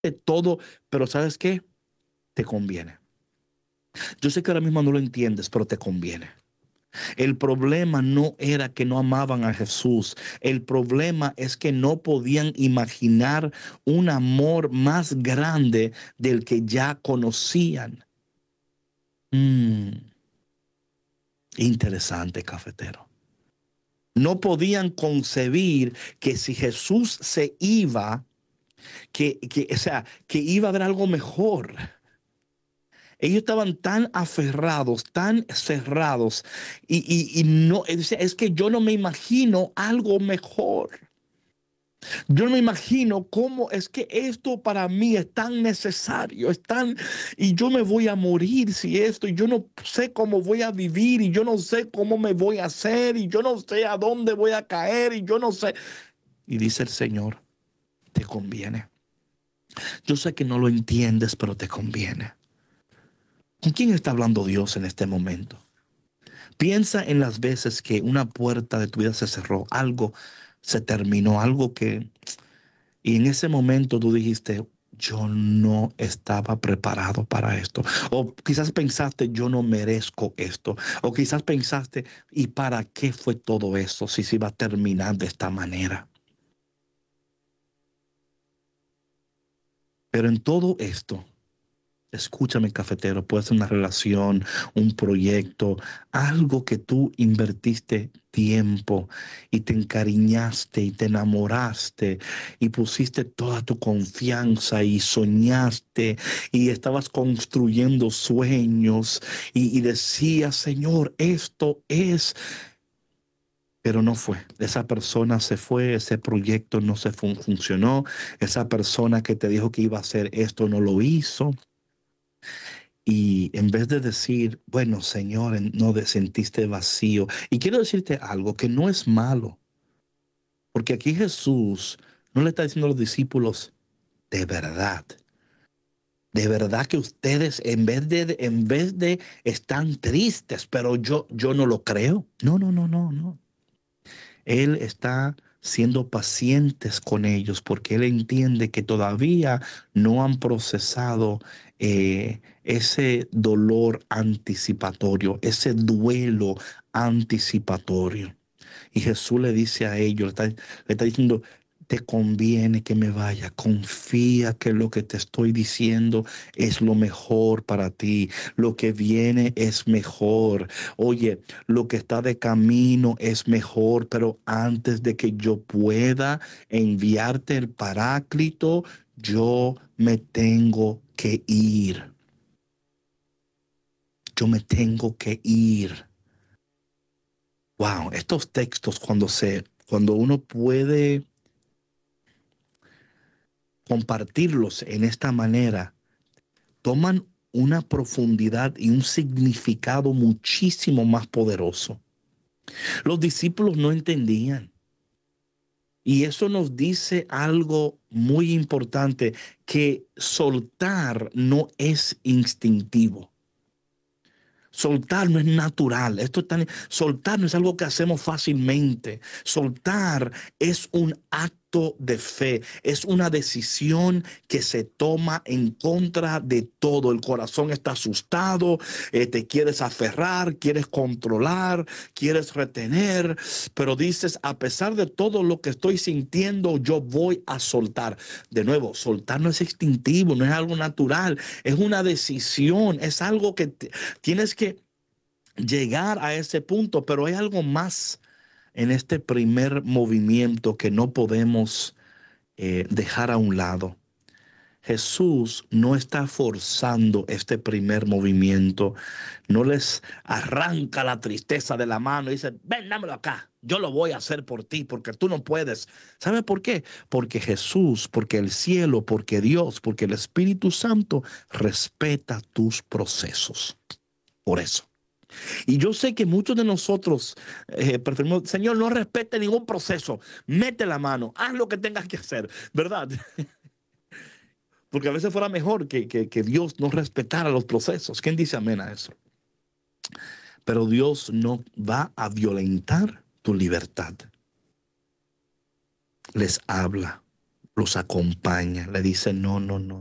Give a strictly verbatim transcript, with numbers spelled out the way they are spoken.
todo, pero ¿sabes qué? Te conviene. Yo sé que ahora mismo no lo entiendes, pero te conviene. El problema no era que no amaban a Jesús. El problema es que no podían imaginar un amor más grande del que ya conocían. Mm, interesante, cafetero. No podían concebir que si Jesús se iba, que, que, o sea, que iba a haber algo mejor. Ellos estaban tan aferrados, tan cerrados, y, y, y no, es, es que yo no me imagino algo mejor. Yo no me imagino cómo es que esto para mí es tan necesario, es tan, y yo me voy a morir si esto, y yo no sé cómo voy a vivir, y yo no sé cómo me voy a hacer, y yo no sé a dónde voy a caer, y yo no sé. Y dice el Señor, te conviene. Yo sé que no lo entiendes, pero te conviene. ¿Con quién está hablando Dios en este momento? Piensa en las veces que una puerta de tu vida se cerró, algo se terminó, algo que... Y en ese momento tú dijiste, yo no estaba preparado para esto. O quizás pensaste, yo no merezco esto. O quizás pensaste, ¿y para qué fue todo eso si se iba a terminar de esta manera? Pero en todo esto, escúchame, cafetero, puede ser una relación, un proyecto, algo que tú invertiste tiempo y te encariñaste y te enamoraste y pusiste toda tu confianza y soñaste y estabas construyendo sueños y, y decías, Señor, esto es... Pero no fue. Esa persona se fue, ese proyecto no se fun- funcionó, esa persona que te dijo que iba a hacer esto no lo hizo. Y en vez de decir, bueno, Señor, no te sentiste vacío. Y quiero decirte algo que no es malo, porque aquí Jesús no le está diciendo a los discípulos, de verdad, de verdad que ustedes en vez de, en vez de están tristes, pero yo, yo no lo creo. No, no, no, no, no. Él está siendo pacientes con ellos porque Él entiende que todavía no han procesado eh, ese dolor anticipatorio, ese duelo anticipatorio. Y Jesús le dice a ellos, le está, le está diciendo, te conviene que me vaya, confía que lo que te estoy diciendo es lo mejor para ti, lo que viene es mejor. Oye, lo que está de camino es mejor, pero antes de que yo pueda enviarte el Paráclito, yo me tengo que ir. Yo me tengo que ir. Wow, estos textos cuando se, cuando uno puede compartirlos en esta manera, toman una profundidad y un significado muchísimo más poderoso. Los discípulos no entendían. Y eso nos dice algo muy importante, que soltar no es instintivo. Soltar no es natural. Esto es tan, soltar no es algo que hacemos fácilmente. Soltar es un acto de fe. Es una decisión que se toma en contra de todo. El corazón está asustado, eh, te quieres aferrar, quieres controlar, quieres retener, pero dices, a pesar de todo lo que estoy sintiendo, yo voy a soltar. De nuevo, soltar no es instintivo, no es algo natural, es una decisión, es algo que te, tienes que llegar a ese punto, pero hay algo más en este primer movimiento que no podemos eh, dejar a un lado. Jesús no está forzando este primer movimiento, no les arranca la tristeza de la mano y dice, ven, dámelo acá, yo lo voy a hacer por ti, porque tú no puedes. ¿Sabe por qué? Porque Jesús, porque el cielo, porque Dios, porque el Espíritu Santo respeta tus procesos. Por eso. Y yo sé que muchos de nosotros eh, preferimos, Señor, no respete ningún proceso, mete la mano, haz lo que tengas que hacer, ¿verdad? Porque a veces fuera mejor que, que, que Dios no respetara los procesos. ¿Quién dice amén a eso? Pero Dios no va a violentar tu libertad. Les habla, los acompaña, le dice, no, no, no.